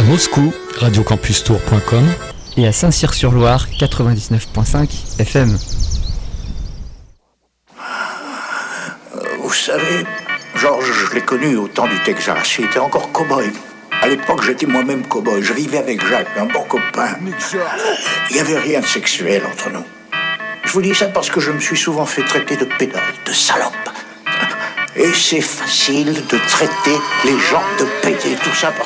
Moscou, radiocampustour.com. Et à Saint-Cyr-sur-Loire, 99.5 FM. Vous savez, Georges, je l'ai connu au temps du Texas. Il était encore cow-boy. À l'époque, j'étais moi-même cow-boy. Je vivais avec Jacques, un bon copain. Il n'y avait rien de sexuel entre nous. Je vous dis ça parce que je me suis souvent fait traiter de pédale, de salope. Et c'est facile de traiter les gens de pédés, tout ça parce